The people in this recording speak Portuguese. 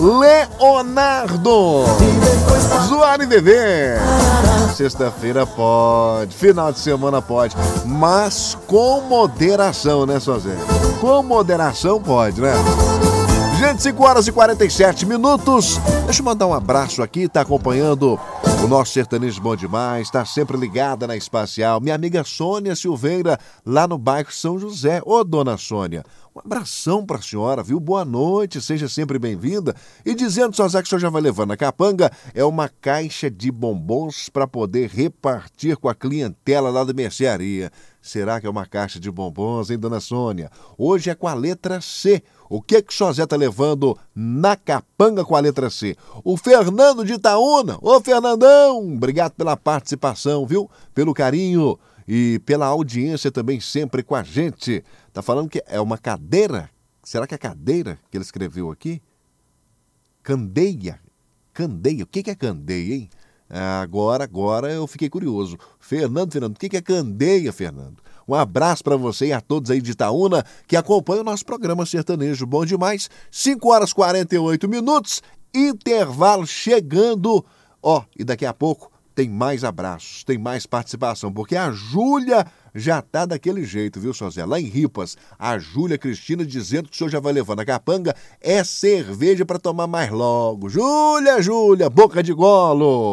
Leonardo. Zoar e beber. Sexta-feira pode, final de semana pode, mas com moderação, né, Sozé? Com moderação pode, né? Gente, 5h47. Deixa eu mandar um abraço aqui, tá acompanhando o nosso Sertanejo Bom Demais, tá sempre ligada na Espacial. Minha amiga Sônia Silveira, lá no bairro São José. Ô, dona Sônia, um abração pra senhora, viu? Boa noite, seja sempre bem-vinda. E dizendo, Sozé, que o senhor já vai levando a capanga, é uma caixa de bombons para poder repartir com a clientela lá da mercearia. Será que é uma caixa de bombons, hein, dona Sônia? Hoje é com a letra C. O que o Sozé tá levando na capanga com a letra C? O Fernando de Itaúna. Ô, Fernandão, obrigado pela participação, viu? Pelo carinho e pela audiência também sempre com a gente. Tá falando que é uma cadeira? Será que é cadeira que ele escreveu aqui? Candeia. Candeia. O que é candeia, hein? Agora eu fiquei curioso. Fernando, o que é candeia, Fernando? Um abraço para você e a todos aí de Itaúna que acompanham o nosso programa Sertanejo Bom Demais. 5h48, intervalo chegando. E daqui a pouco tem mais abraços, tem mais participação, porque a Júlia já tá daquele jeito, viu, Sozé? Lá em Ripas, a Júlia Cristina dizendo que o senhor já vai levando a capanga, é cerveja para tomar mais logo. Júlia, boca de golo!